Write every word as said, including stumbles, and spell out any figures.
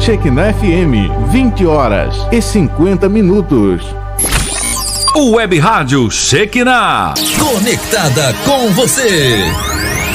Shekinah F M, vinte horas e cinquenta minutos. O Web Rádio Shekinah. Conectada com você.